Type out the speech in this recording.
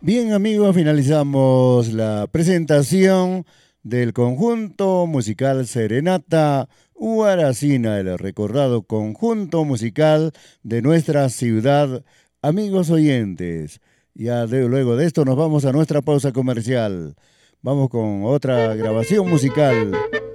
Bien, amigos, finalizamos la presentación del conjunto musical Serenata Huaracina, el recordado conjunto musical de nuestra ciudad. Amigos oyentes, luego de esto nos vamos a nuestra pausa comercial. Vamos con otra grabación musical.